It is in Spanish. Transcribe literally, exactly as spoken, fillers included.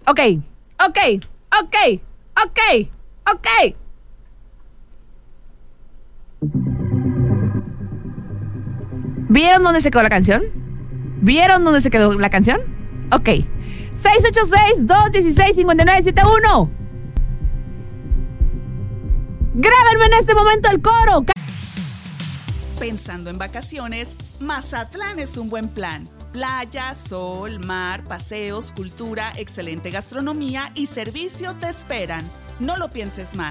Ok, ok, ok, ok, ok. ¿Vieron dónde se quedó la canción? ¿Vieron dónde se quedó la canción? Ok. seis ocho seis, dos uno seis, cinco nueve siete uno. Grábenme en este momento el coro. Pensando en vacaciones, Mazatlán es un buen plan. Playa, sol, mar, paseos, cultura, excelente gastronomía y servicio te esperan. No lo pienses más.